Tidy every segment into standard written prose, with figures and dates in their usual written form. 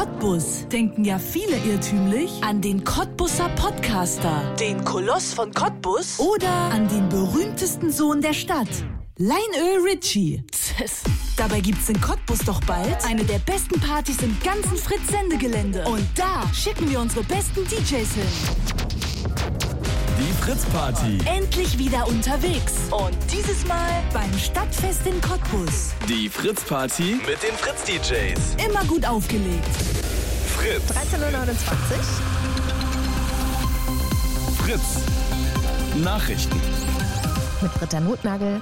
Cottbus denken ja viele irrtümlich an den Cottbuser Podcaster, den Koloss von Cottbus oder an den berühmtesten Sohn der Stadt, Lionel Richie. Dabei gibt's in Cottbus doch bald eine der besten Partys im ganzen Fritz-Sendegelände. Und da schicken wir unsere besten DJs hin. Die Fritz-Party. Endlich wieder unterwegs. Und dieses Mal beim Stadtfest in Cottbus. Die Fritz-Party mit den Fritz-DJs. Immer gut aufgelegt. Fritz. 13.29 Uhr. Fritz. Nachrichten. Mit Britta Notnagel.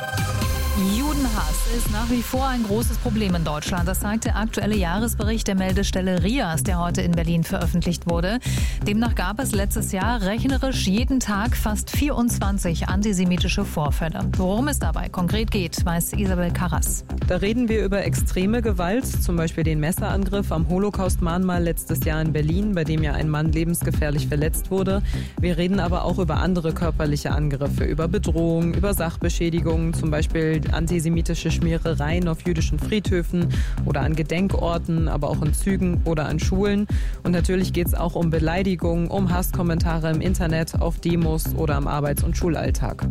Judenhass ist nach wie vor ein großes Problem in Deutschland. Das zeigt der aktuelle Jahresbericht der Meldestelle RIAS, der heute in Berlin veröffentlicht wurde. Demnach gab es letztes Jahr rechnerisch jeden Tag fast 24 antisemitische Vorfälle. Worum es dabei konkret geht, weiß Isabel Karras. Da reden wir über extreme Gewalt, zum Beispiel den Messerangriff am Holocaust-Mahnmal letztes Jahr in Berlin, bei dem ja ein Mann lebensgefährlich verletzt wurde. Wir reden aber auch über andere körperliche Angriffe, über Bedrohung, über Sachbeschädigungen, zum Beispiel antisemitische Schmierereien auf jüdischen Friedhöfen oder an Gedenkorten, aber auch in Zügen oder an Schulen. Und natürlich geht es auch um Beleidigungen, um Hasskommentare im Internet, auf Demos oder im Arbeits- und Schulalltag.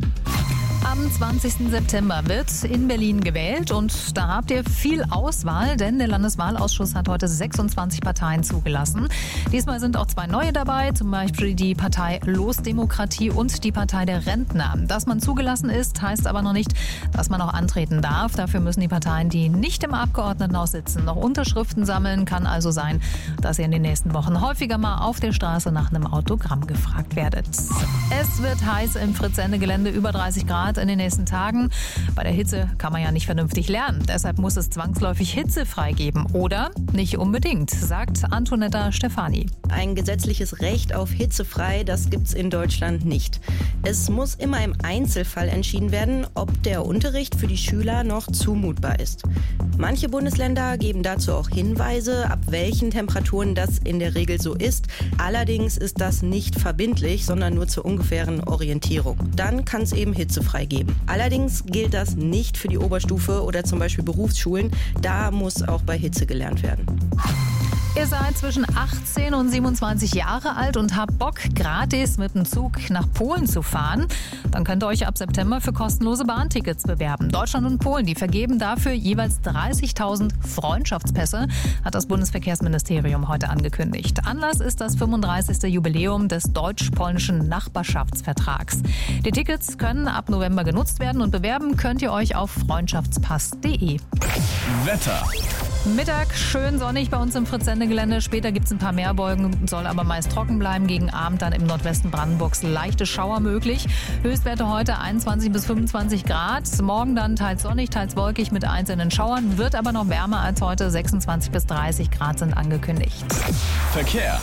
Am 20. September wird in Berlin gewählt und da habt ihr viel Auswahl, denn der Landeswahlausschuss hat heute 26 Parteien zugelassen. Diesmal sind auch 2 neue dabei, zum Beispiel die Partei Los Demokratie und die Partei der Rentner. Dass man zugelassen ist, heißt aber noch nicht, dass man auch antreten darf. Dafür müssen die Parteien, die nicht im Abgeordnetenhaus sitzen, noch Unterschriften sammeln. Kann also sein, dass ihr in den nächsten Wochen häufiger mal auf der Straße nach einem Autogramm gefragt werdet. Es wird heiß im Fritz-Sendegelände, über 30 Grad in den nächsten Tagen. Bei der Hitze kann man ja nicht vernünftig lernen. Deshalb muss es zwangsläufig hitzefrei geben. Oder nicht unbedingt, sagt Antonetta Stefani. Ein gesetzliches Recht auf hitzefrei, das gibt's in Deutschland nicht. Es muss immer im Einzelfall entschieden werden, ob der Unterricht für die Schüler noch zumutbar ist. Manche Bundesländer geben dazu auch Hinweise, ab welchen Temperaturen das in der Regel so ist. Allerdings ist das nicht verbindlich, sondern nur zur ungefähren Orientierung. Dann kann es eben hitzefrei geben. Allerdings gilt das nicht für die Oberstufe oder zum Beispiel Berufsschulen. Da muss auch bei Hitze gelernt werden. Ihr seid zwischen 18 und 27 Jahre alt und habt Bock, gratis mit dem Zug nach Polen zu fahren? Dann könnt ihr euch ab September für kostenlose Bahntickets bewerben. Deutschland und Polen, die vergeben dafür jeweils 30.000 Freundschaftspässe, hat das Bundesverkehrsministerium heute angekündigt. Anlass ist das 35. Jubiläum des deutsch-polnischen Nachbarschaftsvertrags. Die Tickets können ab November genutzt werden und bewerben könnt ihr euch auf freundschaftspass.de. Wetter. Mittag schön sonnig bei uns im Fritz-Sendegelände. Später gibt es ein paar Meerbolgen, soll aber meist trocken bleiben. Gegen Abend dann im Nordwesten Brandenburgs leichte Schauer möglich. Höchstwerte heute 21 bis 25 Grad. Morgen dann teils sonnig, teils wolkig mit einzelnen Schauern. Wird aber noch wärmer als heute. 26 bis 30 Grad sind angekündigt. Verkehr.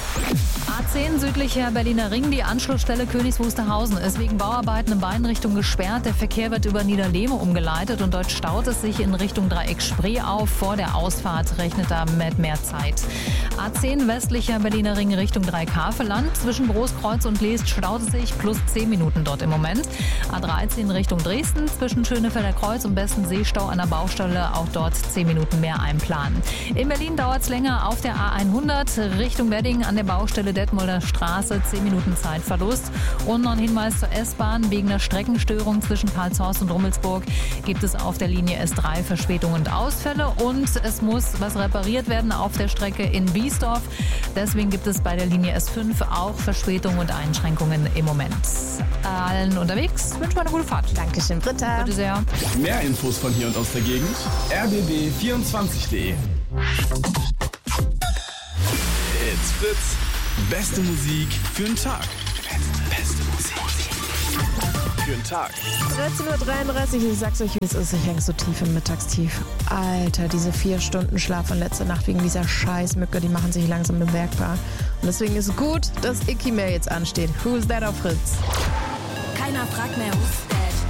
A10 südlicher Berliner Ring. Die Anschlussstelle Königs Wusterhausen ist wegen Bauarbeiten in beiden Richtungen gesperrt. Der Verkehr wird über Niederlehme umgeleitet und dort staut es sich in Richtung Dreieck Spree auf. Vor der Ausfahrt rechnet da mit mehr Zeit. A10 westlicher Berliner Ring Richtung Dreieck-Havelland. Zwischen Großkreuz und Leest staut es sich plus 10 Minuten dort im Moment. A13 Richtung Dresden. Zwischen Schönefelder Kreuz und Besten Seestau an der Baustelle. Auch dort 10 Minuten mehr einplanen. In Berlin dauert es länger auf der A100 Richtung Wedding an der Baustelle Detmolder Straße. 10 Minuten Zeitverlust. Und noch ein Hinweis zur S-Bahn. Wegen der Streckenstörung zwischen Karlshorst und Rummelsburg gibt es auf der Linie S3 Verspätungen und Ausfälle. Und es muss was repariert werden auf der Strecke in Biesdorf. Deswegen gibt es bei der Linie S5 auch Verspätungen und Einschränkungen im Moment. Allen unterwegs wünschen wir eine gute Fahrt. Dankeschön, Britta. Bitte sehr. Mehr Infos von hier und aus der Gegend. rbb24.de. It's Fritz. Beste Musik für den Tag. Beste Musik für den Tag. 13.33 Uhr, ich sag's euch, wie es ist. Ich hänge so tief im Mittagstief. Alter, diese 4 Stunden Schlaf von letzter Nacht wegen dieser Scheißmücke, die machen sich langsam bemerkbar. Und deswegen ist gut, dass Icky mehr jetzt ansteht. Who's that auf Fritz? Keiner fragt mehr,